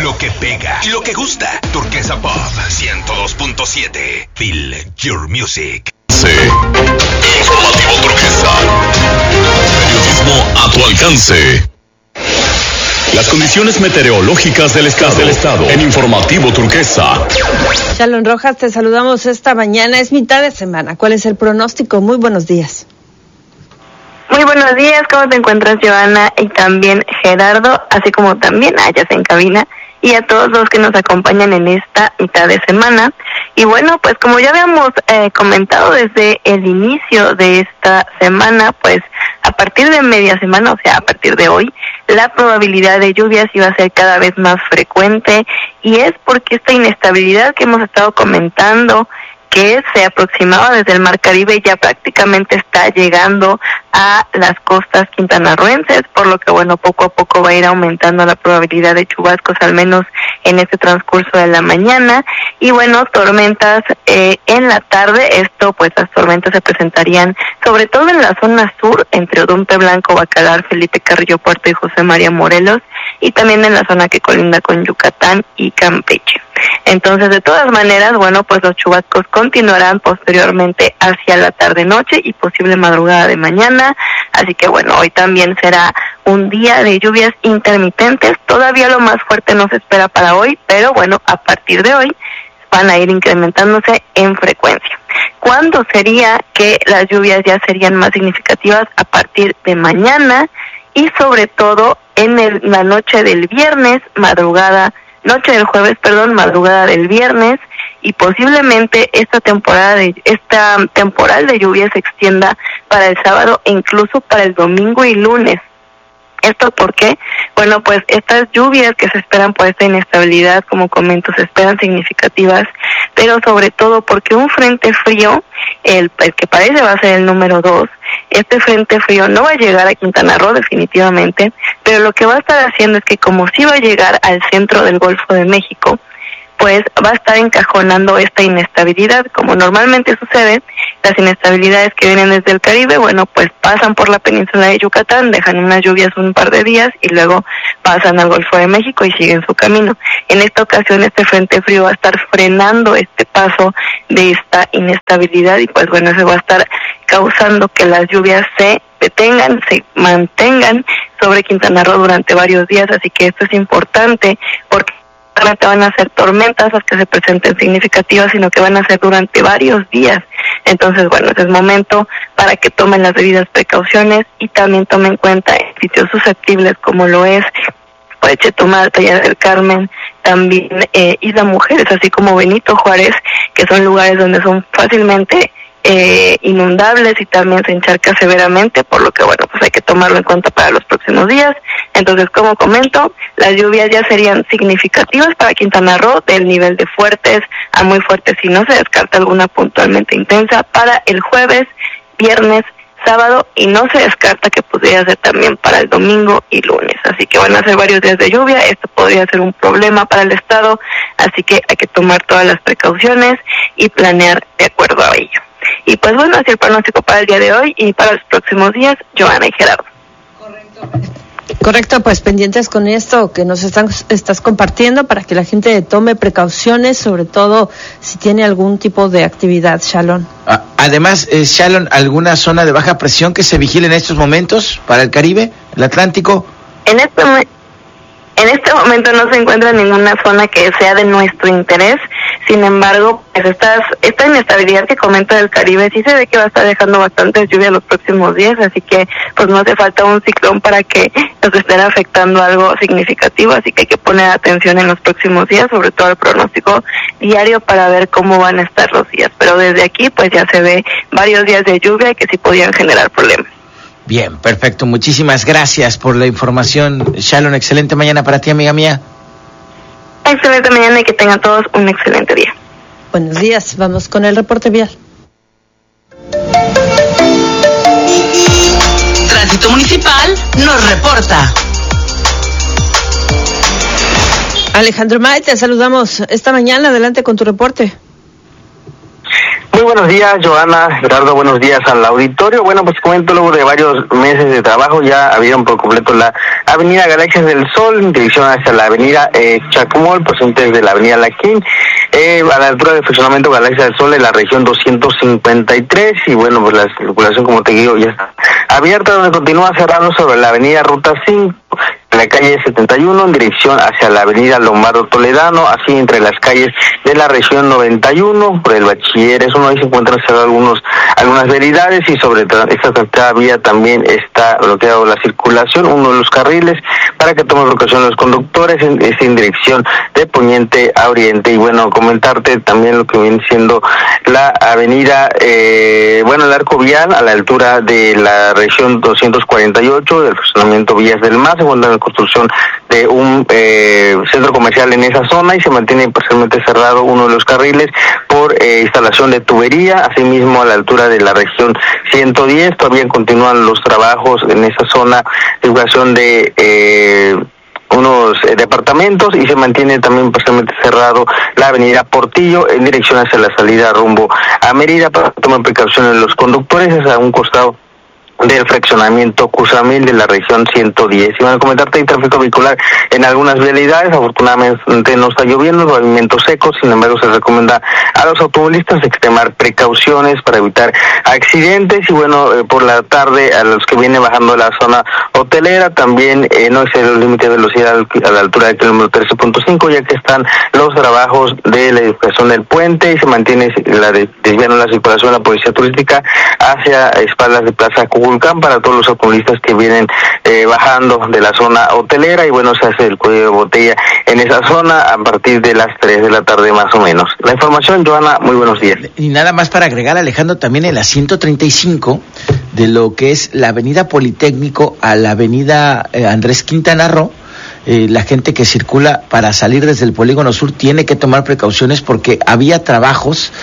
Lo que pega y lo que gusta. Turquesa Pop 102.7. Feel your music. Sí. Informativo Turquesa. Periodismo a tu alcance. Las condiciones meteorológicas del estado en Informativo Turquesa. Shalom Rojas, te saludamos esta mañana. Es mitad de semana. ¿Cuál es el pronóstico? Muy buenos días. Muy buenos días. ¿Cómo te encuentras, Joana? Y también Gerardo, así como también Ayas en cabina. Y a todos los que nos acompañan en esta mitad de semana. Y bueno, pues como ya habíamos comentado desde el inicio de esta semana, pues a partir de media semana, o sea, a partir de hoy, la probabilidad de lluvias iba a ser cada vez más frecuente, y es porque esta inestabilidad que hemos estado comentando, que se aproximaba desde el Mar Caribe, ya prácticamente está llegando a las costas quintanarroenses, por lo que bueno, poco a poco va a ir aumentando la probabilidad de chubascos, al menos en este transcurso de la mañana. Y bueno, tormentas en la tarde. Esto pues las tormentas se presentarían sobre todo en la zona sur, entre Odumpe Blanco, Bacalar, Felipe Carrillo Puerto y José María Morelos, y también en la zona que colinda con Yucatán y Campeche. Entonces, de todas maneras, bueno, pues los chubascos continuarán posteriormente hacia la tarde-noche y posible madrugada de mañana. Así que bueno, hoy también será un día de lluvias intermitentes. Todavía lo más fuerte no se espera para hoy, pero bueno, a partir de hoy van a ir incrementándose en frecuencia. ¿Cuándo sería que las lluvias ya serían más significativas? A partir de mañana, y sobre todo en la noche del viernes, noche del jueves, madrugada del viernes, y posiblemente esta temporal de lluvia se extienda para el sábado e incluso para el domingo y lunes. ¿Esto por qué? Bueno, pues estas lluvias que se esperan por esta inestabilidad, como comento, se esperan significativas, pero sobre todo porque un frente frío, el que parece va a ser el número 2, este frente frío no va a llegar a Quintana Roo definitivamente, pero lo que va a estar haciendo es que, como sí va a llegar al centro del Golfo de México, pues va a estar encajonando esta inestabilidad. Como normalmente sucede, las inestabilidades que vienen desde el Caribe, bueno, pues pasan por la península de Yucatán, dejan unas lluvias un par de días y luego pasan al Golfo de México y siguen su camino. En esta ocasión, este frente frío va a estar frenando este paso de esta inestabilidad, y pues bueno, eso va a estar causando que las lluvias se mantengan sobre Quintana Roo durante varios días. Así que esto es importante, porque van a ser tormentas las que se presenten significativas, sino que van a ser durante varios días. Entonces, bueno, ese es momento para que tomen las debidas precauciones y también tomen en cuenta sitios susceptibles como lo es Chetumal, Playa del Carmen, también Isla Mujeres, así como Benito Juárez, que son lugares donde son fácilmente inundables y también se encharca severamente, por lo que bueno, pues hay que tomarlo en cuenta para los próximos días. Entonces, como comento, las lluvias ya serían significativas para Quintana Roo, del nivel de fuertes a muy fuertes, si no se descarta alguna puntualmente intensa para el jueves, viernes, sábado, y no se descarta que podría ser también para el domingo y lunes. Así que van a ser varios días de lluvia. Esto podría ser un problema para el estado, así que hay que tomar todas las precauciones y planear de acuerdo a ello. Y pues bueno, así el pronóstico para el día de hoy y para los próximos días, Joana y Gerardo. Correcto, pues pendientes con esto que nos estás compartiendo, para que la gente tome precauciones, sobre todo si tiene algún tipo de actividad, Shalom. Además, Shalom, ¿alguna zona de baja presión que se vigile en estos momentos para el Caribe, el Atlántico? En este momento no se encuentra ninguna zona que sea de nuestro interés. Sin embargo, pues esta inestabilidad que comento del Caribe sí se ve que va a estar dejando bastante lluvia los próximos días, así que pues no hace falta un ciclón para que nos estén afectando algo significativo, así que hay que poner atención en los próximos días, sobre todo el pronóstico diario, para ver cómo van a estar los días. Pero desde aquí pues ya se ve varios días de lluvia que sí podían generar problemas. Bien, perfecto. Muchísimas gracias por la información, Shalom. Excelente mañana para ti, amiga mía. Excelente mañana y que tengan todos un excelente día. Buenos días. Vamos con el reporte vial. Tránsito Municipal nos reporta. Alejandro May, te saludamos esta mañana. Adelante con tu reporte. Muy Muy buenos días, Joana, Gerardo, buenos días al auditorio. Bueno, pues comento, luego de varios meses de trabajo ya abrieron por completo la avenida Galaxias del Sol en dirección hacia la avenida Chacmol, procedente de la avenida Laquín, a la altura del fraccionamiento Galaxias del Sol en la región 253, y bueno, pues la circulación, como te digo, ya está abierta, donde continúa cerrado sobre la avenida Ruta 5, en la calle 71 en dirección hacia la avenida Lombardo Toledano, así entre las calles de la región 91, por el Bachiller, eso no, ahí se encuentran cerradas algunas vialidades, y sobre esta tercera vía también está bloqueado la circulación, uno de los carriles, para que tomen precaución los conductores, es en dirección de poniente a oriente. Y bueno, comentarte también lo que viene siendo la avenida, el arco vial a la altura de la región 248 del fraccionamiento Villas del Mar, se encuentra en construcción de un centro comercial en esa zona, y se mantiene parcialmente cerrado uno de los carriles por instalación de tubería. Asimismo, a la altura de la región 110 todavía continúan los trabajos en esa zona de ubicación de unos departamentos, y se mantiene también parcialmente cerrado la avenida Portillo en dirección hacia la salida rumbo a Mérida, para que tomen precauciones los conductores, es a un costado del fraccionamiento Cusamil de la región 110. Y van a comentarte, hay tráfico vehicular en algunas vialidades, afortunadamente no está lloviendo, los pavimentos secos, sin embargo se recomienda a los automovilistas extremar precauciones para evitar accidentes. Y bueno, por la tarde a los que vienen bajando de la zona hotelera también no exceder el límite de velocidad a la altura del kilómetro 13.5, ya que están los trabajos de la edificación del puente, y se mantiene desviando la circulación de la policía turística hacia espaldas de Plaza Cuculcán para todos los automovilistas que vienen bajando de la zona hotelera. Y bueno, se hace el cuello de botella en esa zona a partir de las 3 de la tarde más o menos. La información, Joana, muy buenos días. Y nada más para agregar, Alejandro, también en la 135 de lo que es la avenida Politécnico a la avenida Andrés Quintana Roo, la gente que circula para salir desde el Polígono Sur tiene que tomar precauciones, porque había trabajos,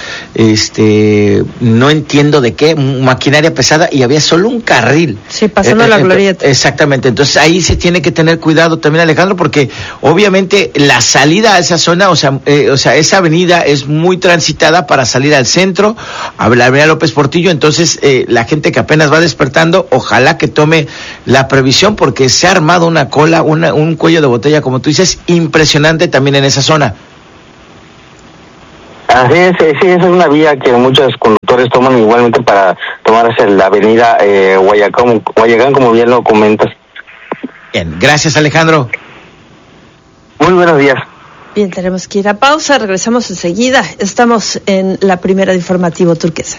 no entiendo de qué, maquinaria pesada, y había solo un carril. Sí, pasando la glorieta. Exactamente, entonces ahí se tiene que tener cuidado también, Alejandro, porque obviamente la salida a esa zona, o sea, esa avenida es muy transitada para salir al centro, a la avenida López Portillo. Entonces la gente que apenas va despertando, ojalá que tome la previsión, porque se ha armado una cola, un cuello de botella, como tú dices, impresionante también en esa zona. Así es, sí, esa es una vía que muchos conductores toman igualmente para tomar hacia la avenida Guayacán, como bien lo comentas. Bien, gracias, Alejandro. Muy buenos días. Bien, tenemos que ir a pausa, regresamos enseguida. Estamos en la primera de Informativo Turquesa.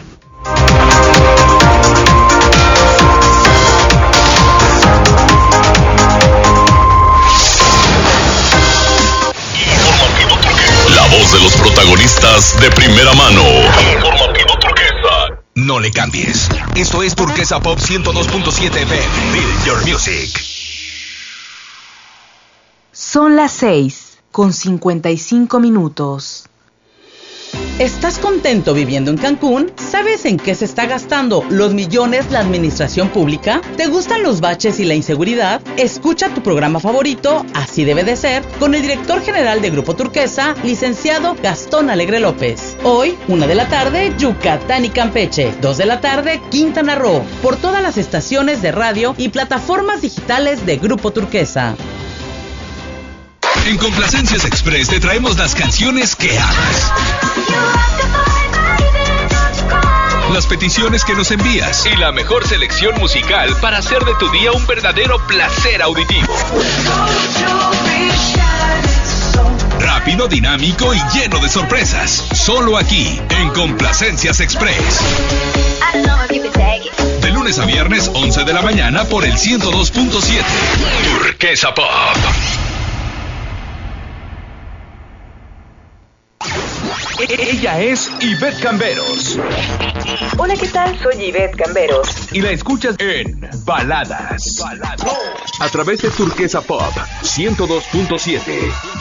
Voz de los protagonistas de primera mano. Informativo Turquesa. No le cambies. Esto es Turquesa Pop 102.7 FM. Feel your music. Son las 6:55. ¿Estás contento viviendo en Cancún? ¿Sabes en qué se está gastando los millones la administración pública? ¿Te gustan los baches y la inseguridad? Escucha tu programa favorito, Así debe de ser, con el director general de Grupo Turquesa, licenciado Gastón Alegre López. Hoy, 1 de la tarde, Yucatán y Campeche. 2 de la tarde, Quintana Roo. Por todas las estaciones de radio y plataformas digitales de Grupo Turquesa. En Complacencias Express te traemos las canciones que amas, las peticiones que nos envías y la mejor selección musical para hacer de tu día un verdadero placer auditivo. Rápido, dinámico y lleno de sorpresas. Solo aquí, en Complacencias Express. De lunes a viernes, 11 de la mañana por el 102.7. Turquesa Pop. Ella es Ivette Camberos. Hola, ¿qué tal? Soy Ivette Camberos. Y la escuchas en Baladas. A través de Turquesa Pop 102.7.